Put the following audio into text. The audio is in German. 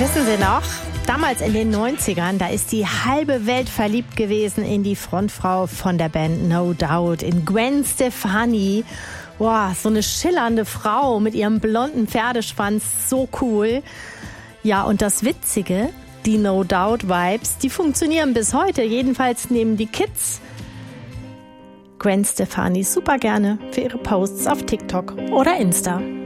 Wissen Sie noch, damals in den 90ern, da ist die halbe Welt verliebt gewesen in die Frontfrau von der Band No Doubt, in Gwen Stefani. Boah, so eine schillernde Frau mit ihrem blonden Pferdeschwanz, so cool. Ja, und das Witzige, die No Doubt Vibes, die funktionieren bis heute, jedenfalls nehmen die Kids Gwen Stefani super gerne für ihre Posts auf TikTok oder Insta.